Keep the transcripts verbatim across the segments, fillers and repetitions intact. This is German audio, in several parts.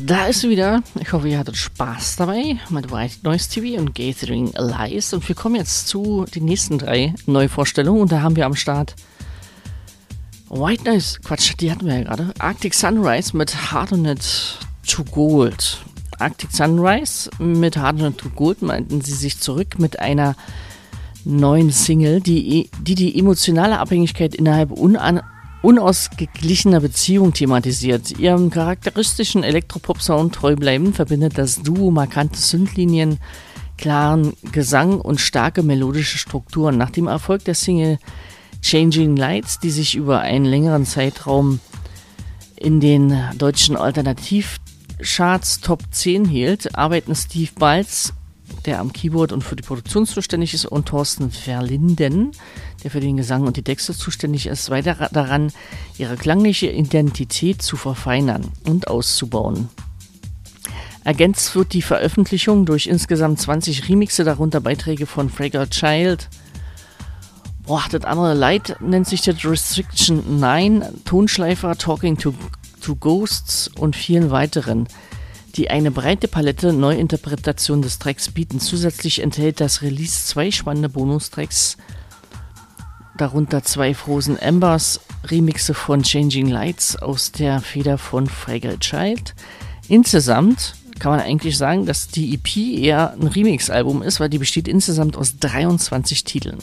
Da ist sie wieder. Ich hoffe, ihr hattet Spaß dabei mit White Noise T V und Gathering Lies. Und wir kommen jetzt zu den nächsten drei Neuvorstellungen. Und da haben wir am Start White Noise, Quatsch, die hatten wir ja gerade. Arctic Sunrise mit Hardened to Gold. Arctic Sunrise mit Hardened to Gold meinten sie sich zurück mit einer neuen Single, die die, die emotionale Abhängigkeit innerhalb unan unausgeglichener Beziehung thematisiert. Ihrem charakteristischen Elektropop-Sound treu bleiben verbindet das Duo markante Synthlinien, klaren Gesang und starke melodische Strukturen. Nach dem Erfolg der Single Changing Lights, die sich über einen längeren Zeitraum in den deutschen Alternativcharts Top zehn hielt, arbeiten Steve Balz, der am Keyboard und für die Produktion zuständig ist, und Thorsten Verlinden, der für den Gesang und die Texte zuständig ist, weiter daran, ihre klangliche Identität zu verfeinern und auszubauen. Ergänzt wird die Veröffentlichung durch insgesamt zwanzig Remixe, darunter Beiträge von Fragile Child. Boah, das andere Light nennt sich das Restriction neun, Tonschleifer, Talking to, to Ghosts und vielen weiteren, die eine breite Palette Neuinterpretationen des Tracks bieten. Zusätzlich enthält das Release zwei spannende Bonustracks, darunter zwei Frozen Embers, Remixe von Changing Lights aus der Feder von Fragile Child. Insgesamt kann man eigentlich sagen, dass die E P eher ein Remix-Album ist, weil die besteht insgesamt aus dreiundzwanzig Titeln.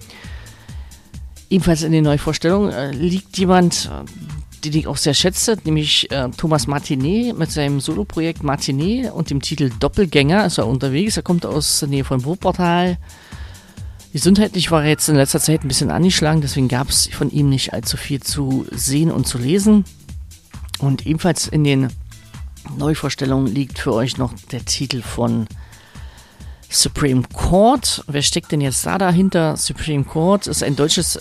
Ebenfalls in den Neuvorstellungen äh, liegt jemand, den ich auch sehr schätze, nämlich äh, Thomas Martinet mit seinem Soloprojekt Martinet und dem Titel Doppelgänger ist er unterwegs. Er kommt aus der Nähe von Wuppertal. Gesundheitlich war er jetzt in letzter Zeit ein bisschen angeschlagen, deswegen gab es von ihm nicht allzu viel zu sehen und zu lesen. Und ebenfalls in den Neuvorstellungen liegt für euch noch der Titel von Supreme Court. Wer steckt denn jetzt da dahinter? Supreme Court ist ein deutsches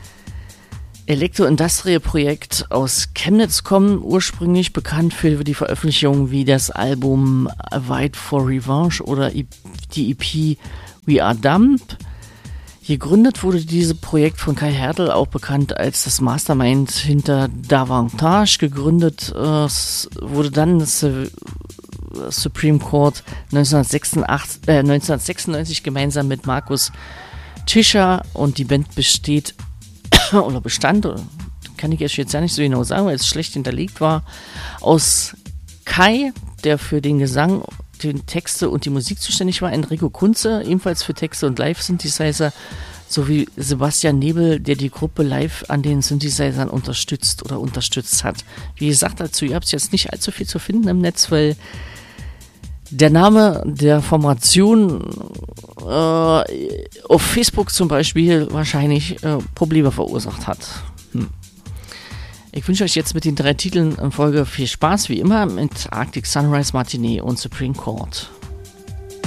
Elektro-Industrial-Projekt aus Chemnitz, kommen, ursprünglich bekannt für die Veröffentlichung wie das Album A Fight for Revenge oder die E P We Are Dumb. Gegründet wurde dieses Projekt von Kai Hertel, auch bekannt als das Mastermind hinter Davantage. Gegründet äh, wurde dann das äh, Supreme Court neunzehnhundertsechsundachtzig, äh, neunzehnhundertsechsundneunzig gemeinsam mit Markus Tischer, und die Band besteht oder bestand, oder kann ich jetzt ja nicht so genau sagen, weil es schlecht hinterlegt war, aus Kai, der für den Gesang, den Texte und die Musik zuständig war, Enrico Kunze, ebenfalls für Texte und Live-Synthesizer, sowie Sebastian Nebel, der die Gruppe live an den Synthesizern unterstützt oder unterstützt hat. Wie gesagt, dazu, ihr habt jetzt nicht allzu viel zu finden im Netz, weil der Name der Formation äh, auf Facebook zum Beispiel wahrscheinlich äh, Probleme verursacht hat. Hm. Ich wünsche euch jetzt mit den drei Titeln in Folge viel Spaß, wie immer, mit Arctic Sunrise, Martinet und Supreme Court.